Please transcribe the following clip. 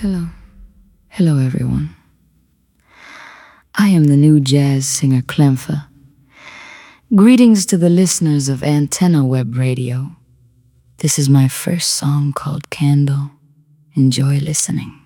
Hello. Hello, everyone. I am the new jazz singer Clempha. Greetings to the listeners of Antenna Web Radio. This is my first song called Candle. Enjoy listening.